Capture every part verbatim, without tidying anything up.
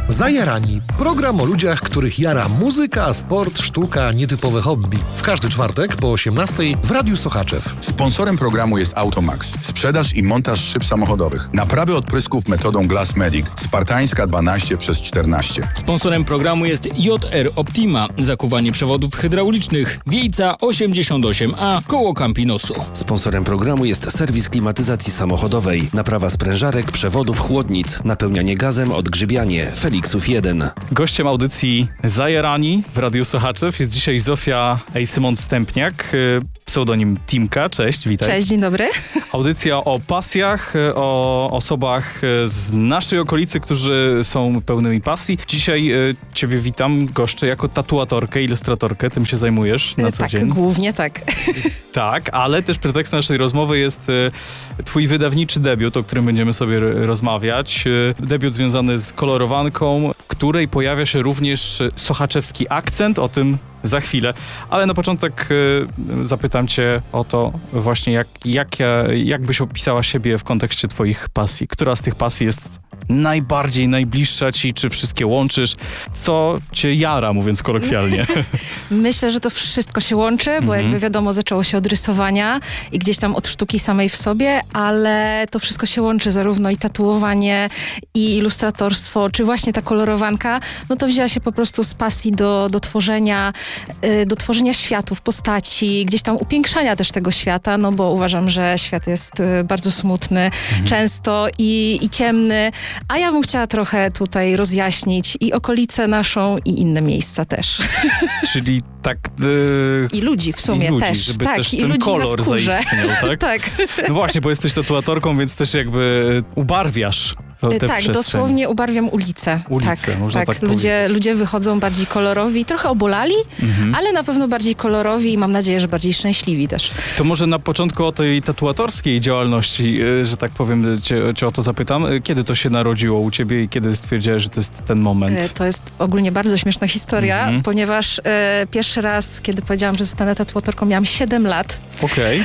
Zajarani. Program o ludziach, których jara muzyka, sport, sztuka, nietypowe hobby. W każdy czwartek po osiemnastej w Radiu Sochaczew. Sponsorem programu jest Automax. Sprzedaż i montaż szyb samochodowych. Naprawy odprysków metodą Glass Medic. Spartańska dwanaście przez czternaście. Sponsorem programu jest J R Optima. Zakuwanie przewodów hydraulicznych. Wiejca osiemdziesiąt osiem A koło Campinosu. Sponsorem programu jest serwis klimatyzacji samochodowej. Naprawa sprężarek, przewodów, chłodnic. Napełnianie gazem, odgrzybianie. Felixów jeden. Gościem audycji Zajarani w Radiu Sochaczew jest dzisiaj Zofia Ejsymont-Stępniak, pseudonim Timka. Cześć, witaj. Cześć, dzień dobry. Audycja o pasjach, o osobach z naszej okolicy, którzy są pełnymi pasji. Dzisiaj y, ciebie witam, goszczę jako tatuatorkę, ilustratorkę. Tym się zajmujesz na co tak, dzień. Tak, głównie tak. Tak, ale też pretekstem naszej rozmowy jest y, twój wydawniczy debiut, o którym będziemy sobie r- rozmawiać. Y, debiut związany z kolorowanką, w której pojawia się również sochaczewski akcent, o tym za chwilę. Ale na początek y, zapytam cię o to właśnie, jak, jak, jak byś opisała siebie w kontekście twoich pasji. Która z tych pasji jest najbardziej najbliższa ci, czy wszystkie łączysz? Co cię jara, mówiąc kolokwialnie? Myślę, że to wszystko się łączy, bo Mhm. jakby wiadomo, zaczęło się od rysowania i gdzieś tam od sztuki samej w sobie, ale to wszystko się łączy, zarówno i tatuowanie, i ilustratorstwo, czy właśnie ta kolorowanka, no to wzięła się po prostu z pasji do, do tworzenia, y, do tworzenia światów, postaci, gdzieś tam upiększania też tego świata, no bo uważam, że świat jest y, bardzo smutny, Mhm. często i, i ciemny, a ja bym chciała trochę tutaj rozjaśnić i okolicę naszą, i inne miejsca też. Czyli tak... Y, I ludzi w sumie i ludzi, też. żeby tak, też i ten ludzi kolor na skórze. zaistniał, tak? tak. No właśnie, bo jesteś tatuatorką, więc też jakby ubarwiasz to, te tak, przestrzeń. dosłownie ubarwiam ulicę. Ulicę, tak, można tak ludzie, ludzie wychodzą bardziej kolorowi, trochę obolali, Mhm. ale na pewno bardziej kolorowi i mam nadzieję, że bardziej szczęśliwi też. To może na początku o tej tatuatorskiej działalności, y, że tak powiem, cię, cię o to zapytam. Y, Kiedy to się narodziło u ciebie i kiedy stwierdziłeś, że to jest ten moment? E, To jest ogólnie bardzo śmieszna historia, Mhm. ponieważ e, pierwszy raz, kiedy powiedziałam, że zostanę tatuatorką, miałam siedem lat. Okej.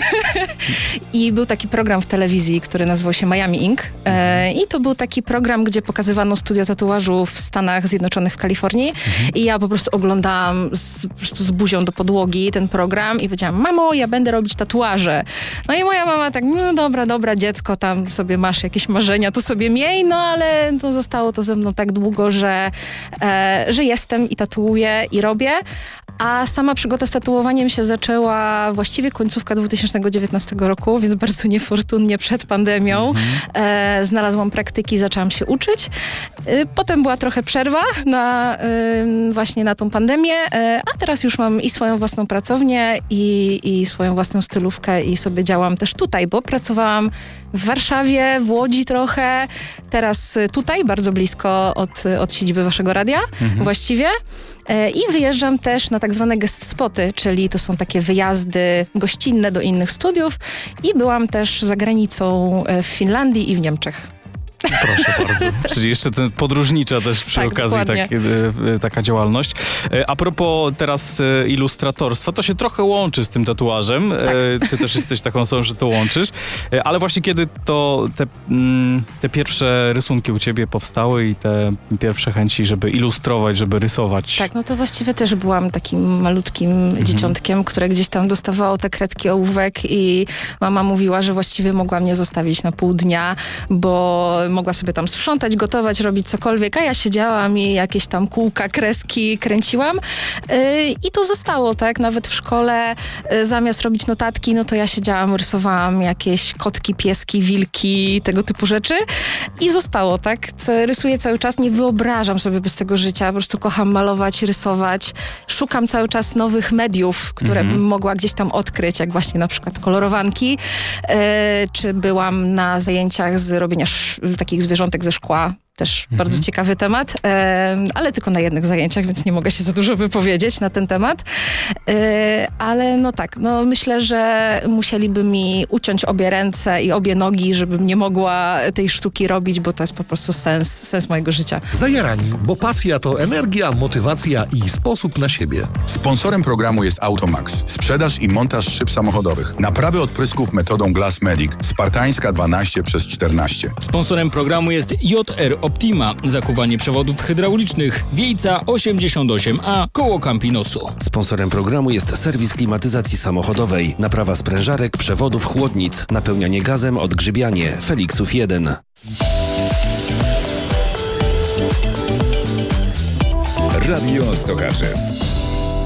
I był taki program w telewizji, który nazywał się Miami Ink. E, I to był taki program, gdzie pokazywano studia tatuażu w Stanach Zjednoczonych, w Kalifornii. I ja po prostu oglądałam z, po prostu z buzią do podłogi ten program i powiedziałam: mamo, ja będę robić tatuaże. No i moja mama tak: no dobra, dobra, dziecko, tam sobie masz jakieś marzenia, to sobie miej, no ale to zostało to ze mną tak długo, że, e, że jestem i tatuuję i robię. A sama przygoda z tatuowaniem się zaczęła właściwie końcówka dwa tysiące dziewiętnastego roku, więc bardzo niefortunnie przed pandemią. E, znalazłam praktyki, zaczęłam się uczyć. E, potem była trochę przerwa na, e, właśnie na tą pandemię, e, a teraz już mam i swoją własną pracownię, i, i swoją własną stylówkę i sobie działam też tutaj, bo pracowałam w Warszawie, w Łodzi trochę, teraz tutaj, bardzo blisko od, od siedziby waszego radia właściwie. I wyjeżdżam też na tak zwane guest spoty, czyli to są takie wyjazdy gościnne do innych studiów, i byłam też za granicą w Finlandii i w Niemczech. Proszę bardzo. Czyli jeszcze ten podróżnicza też przy Tak, okazji tak, e, taka działalność. E, a propos teraz e, ilustratorstwa, to się trochę łączy z tym tatuażem. Tak. E, ty też jesteś taką osobą, że to łączysz. E, ale właśnie kiedy to te, mm, te pierwsze rysunki u ciebie powstały i te pierwsze chęci, żeby ilustrować, żeby rysować. Tak, no to właściwie też byłam takim malutkim mhm. dzieciątkiem, które gdzieś tam dostawało te kredki, ołówek, i mama mówiła, że właściwie mogła mnie zostawić na pół dnia, bo mogła sobie tam sprzątać, gotować, robić cokolwiek, a ja siedziałam i jakieś tam kółka, kreski kręciłam. Yy, I to zostało, tak? Nawet w szkole yy, zamiast robić notatki, no to ja siedziałam, rysowałam jakieś kotki, pieski, wilki, tego typu rzeczy. I zostało, tak? Co rysuję cały czas, nie wyobrażam sobie bez tego życia. Po prostu kocham malować, rysować. Szukam cały czas nowych mediów, które Mhm. bym mogła gdzieś tam odkryć, jak właśnie na przykład kolorowanki. Yy, czy byłam na zajęciach z robienia sz- takich zwierzątek ze szkła. Też mhm. bardzo ciekawy temat, e, ale tylko na jednych zajęciach, więc nie mogę się za dużo wypowiedzieć na ten temat. E, ale no tak, no myślę, że musieliby mi uciąć obie ręce i obie nogi, żebym nie mogła tej sztuki robić, bo to jest po prostu sens, sens mojego życia. Zajarani, bo pasja to energia, motywacja i sposób na siebie. Sponsorem programu jest Automax. Sprzedaż i montaż szyb samochodowych. Naprawy odprysków metodą Glass Medic. Spartańska dwanaście przez czternaście. Sponsorem programu jest J R Optima, zakuwanie przewodów hydraulicznych, Wiejca osiemdziesiąt osiem A, koło Campinosu. Sponsorem programu jest serwis klimatyzacji samochodowej, naprawa sprężarek, przewodów, chłodnic, napełnianie gazem, odgrzybianie, Felixów jeden. Radio Sochaczew.